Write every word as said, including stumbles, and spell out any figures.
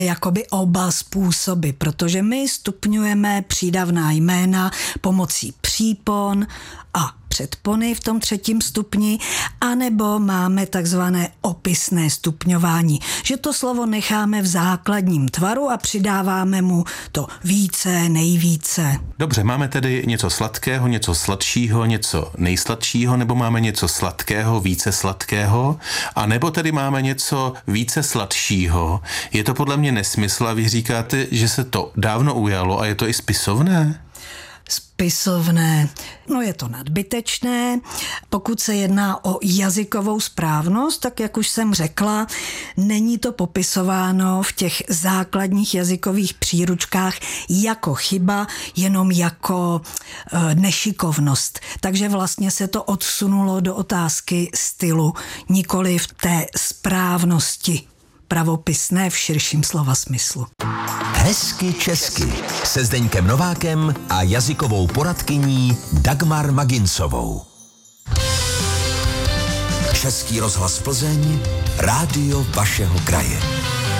jakoby oba způsoby, protože my stupňujeme přídavná jména pomocí přípon a předpony v tom třetím stupni, anebo máme takzvané opisné stupňování, že to slovo necháme v základním tvaru a přidáváme mu to více, nejvíce. Dobře, máme tedy něco sladkého, něco sladšího, něco nejsladšího, nebo máme něco sladkého, více sladkého, a nebo tedy máme něco více sladšího. Je to podle mě nesmysl a vy říkáte, že se to dávno ujalo a je to i spisovné? Spisovné. No je to nadbytečné. Pokud se jedná o jazykovou správnost, tak jak už jsem řekla, není to popisováno v těch základních jazykových příručkách jako chyba, jenom jako e, nešikovnost. Takže vlastně se to odsunulo do otázky stylu, nikoli v té správnosti pravopisné v širším slova smyslu. Hezky česky se Zdeňkem Novákem a jazykovou poradkyní Dagmar Magincovou. Český rozhlas Plzeň, rádio vašeho kraje.